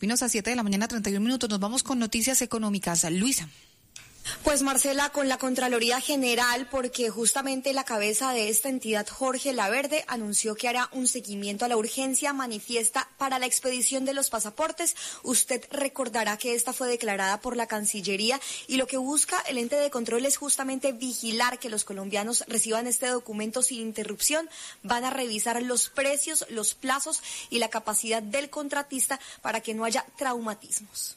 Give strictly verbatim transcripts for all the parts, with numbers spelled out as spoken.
Espinosa, siete de la mañana, treinta y un minutos. Nos vamos con noticias económicas. Luisa. Pues Marcela, con la Contraloría General, porque justamente la cabeza de esta entidad, Jorge Laverde, anunció que hará un seguimiento a la urgencia manifiesta para la expedición de los pasaportes. Usted recordará que esta fue declarada por la Cancillería y lo que busca el ente de control es justamente vigilar que los colombianos reciban este documento sin interrupción. Van a revisar los precios, los plazos y la capacidad del contratista para que no haya traumatismos.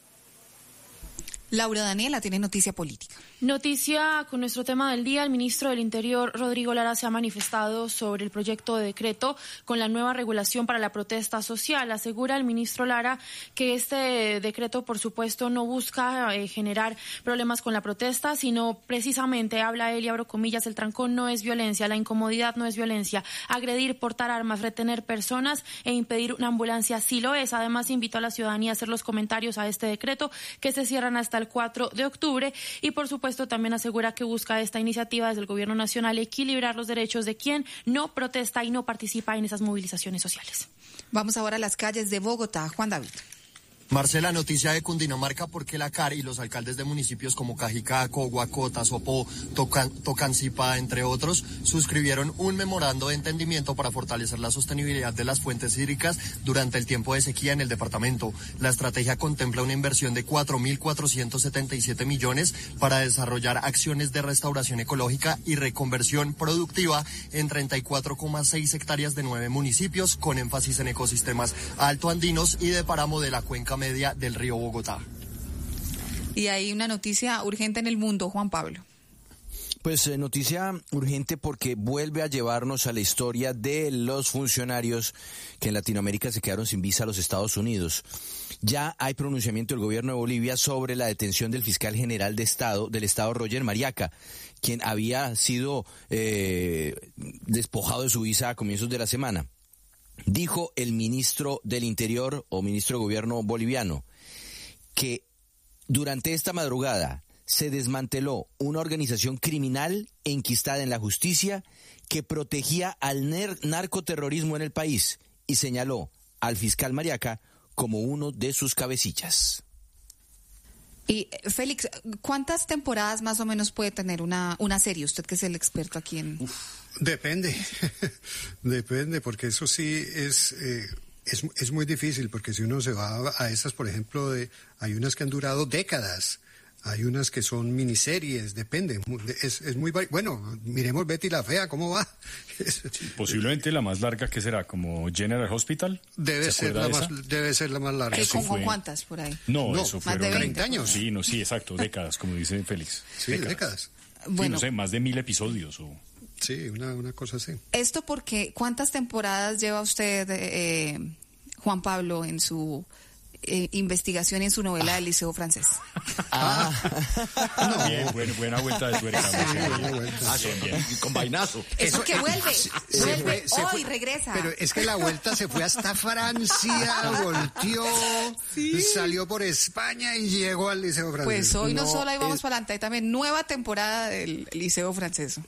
Laura Daniela tiene noticia política. Noticia con nuestro tema del día. El ministro del Interior, Rodrigo Lara, se ha manifestado sobre el proyecto de decreto con la nueva regulación para la protesta social. Asegura el ministro Lara que este decreto, por supuesto, no busca eh, generar problemas con la protesta, sino precisamente, habla él y abro comillas, el trancón no es violencia, la incomodidad no es violencia. Agredir, portar armas, retener personas e impedir una ambulancia sí lo es. Además, invitó a la ciudadanía a hacer los comentarios a este decreto que se cierran hasta el cuatro de octubre y por supuesto también asegura que busca esta iniciativa desde el gobierno nacional equilibrar los derechos de quien no protesta y no participa en esas movilizaciones sociales. Vamos ahora a las calles de Bogotá. Juan David. Marcela, noticia de Cundinamarca porque la C A R y los alcaldes de municipios como Cajicaco, Guacota, Sopó, Tocan, Tocancipá, entre otros, suscribieron un memorando de entendimiento para fortalecer la sostenibilidad de las fuentes hídricas durante el tiempo de sequía en el departamento. La estrategia contempla una inversión de cuatro mil cuatrocientos setenta y siete millones para desarrollar acciones de restauración ecológica y reconversión productiva en treinta y cuatro coma seis hectáreas de nueve municipios, con énfasis en ecosistemas altoandinos y de páramo de la cuenca media del río Bogotá. Y hay una noticia urgente en el mundo, Juan Pablo. Pues eh, noticia urgente porque vuelve a llevarnos a la historia de los funcionarios que en Latinoamérica se quedaron sin visa a los Estados Unidos. Ya hay pronunciamiento del gobierno de Bolivia sobre la detención del fiscal general de Estado del Estado, Roger Mariaca, quien había sido eh, despojado de su visa a comienzos de la semana. Dijo el ministro del Interior o ministro de Gobierno boliviano que durante esta madrugada se desmanteló una organización criminal enquistada en la justicia que protegía al narcoterrorismo en el país y señaló al fiscal Mariaca como uno de sus cabecillas. Y Félix, ¿cuántas temporadas más o menos puede tener una, una serie? Usted que es el experto aquí en... Uf, depende, depende, porque eso sí es, eh, es es muy difícil, porque si uno se va a esas, por ejemplo, de, hay unas que han durado décadas, hay unas que son miniseries, depende, es, es muy... Bueno, miremos Betty la Fea, ¿cómo va? Posiblemente la más larga, ¿qué será? ¿Como General Hospital? Debe ser la más, debe ser la más larga. ¿Con, ¿Con cuántas por ahí? No, no eso más fueron... de treinta años. Sí, no, sí, exacto, décadas, como dice Félix. Sí, décadas. décadas. Bueno, sí, no sé, más de mil episodios o... Sí, una, una cosa así. Esto porque, ¿cuántas temporadas lleva usted, eh, Juan Pablo, en su... Eh, investigación en su novela del Liceo Francés? Ah, no. Bien, bueno, buena vuelta de tuerca. Sí, buena vuelta. Ah, sí, bien, con vainazo. Eso que vuelve, se, vuelve se hoy, fue, regresa. Pero es que la vuelta se fue hasta Francia, volteó, ¿sí? Salió por España y llegó al Liceo Francés. Pues hoy no, no solo ahí vamos es... para adelante, hay también nueva temporada del Liceo Francés.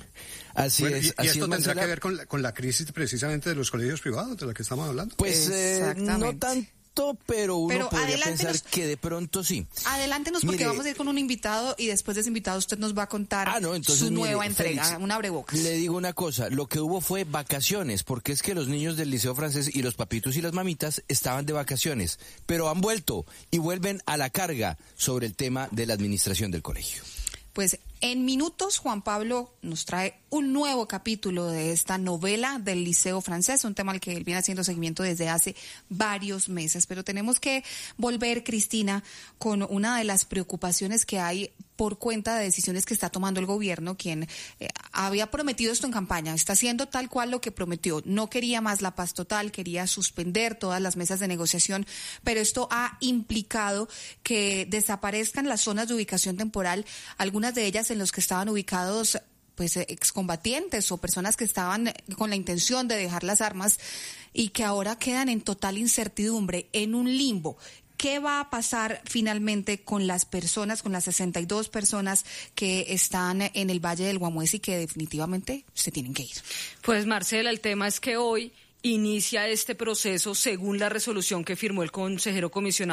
Así bueno, es. Y, y así esto es, tendrá Marcela, que ver con la, con la crisis precisamente de los colegios privados, de la que estamos hablando. Pues eh, no tanto. Pero uno pero podría pensar que de pronto sí. Adelántenos porque mire, vamos a ir con un invitado y después de ese invitado usted nos va a contar ah, no, entonces, su mire, nueva entrega, Félix, un abrebocas. Le digo una cosa, lo que hubo fue vacaciones, porque es que los niños del Liceo Francés y los papitos y las mamitas estaban de vacaciones, pero han vuelto y vuelven a la carga sobre el tema de la administración del colegio. Pues en minutos Juan Pablo nos trae un nuevo capítulo de esta novela del Liceo Francés, un tema al que él viene haciendo seguimiento desde hace varios meses. Pero tenemos que volver, Cristina, con una de las preocupaciones que hay por cuenta de decisiones que está tomando el gobierno, quien eh, había prometido esto en campaña, está haciendo tal cual lo que prometió. No quería más la paz total, quería suspender todas las mesas de negociación, pero esto ha implicado que desaparezcan las zonas de ubicación temporal, algunas de ellas en los que estaban ubicados pues excombatientes o personas que estaban con la intención de dejar las armas y que ahora quedan en total incertidumbre, en un limbo. ¿Qué va a pasar finalmente con las personas, con las sesenta y dos personas que están en el Valle del Guamués y que definitivamente se tienen que ir? Pues Marcela, el tema es que hoy inicia este proceso según la resolución que firmó el consejero comisionado